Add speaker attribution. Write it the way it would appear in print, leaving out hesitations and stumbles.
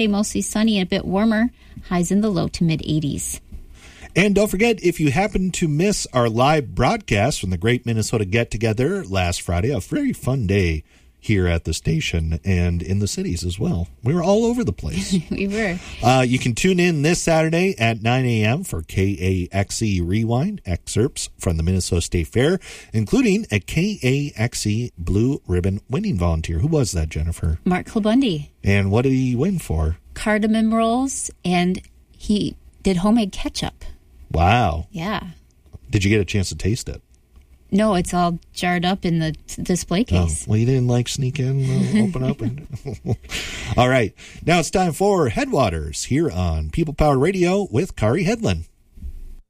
Speaker 1: Mostly sunny and a bit warmer. Highs in the low to mid-80s.
Speaker 2: And don't forget, if you happen to miss our live broadcast from the Great Minnesota Get-Together last Friday, a very fun day here at the station and in the cities as well. We were all over the place.
Speaker 1: We were.
Speaker 2: You can tune in this Saturday at 9 a.m. for KAXE Rewind, excerpts from the Minnesota State Fair, including a KAXE Blue Ribbon winning volunteer. Who was that, Jennifer?
Speaker 1: Mark Klabundy.
Speaker 2: And what did he win for?
Speaker 1: Cardamom rolls, and he did homemade ketchup.
Speaker 2: Wow.
Speaker 1: Yeah.
Speaker 2: Did you get a chance to taste it?
Speaker 1: No, it's all jarred up in the display case.
Speaker 2: Well, you didn't sneak in, open up? All right. Now it's time for Headwaters here on People Power Radio with Kari Hedlund.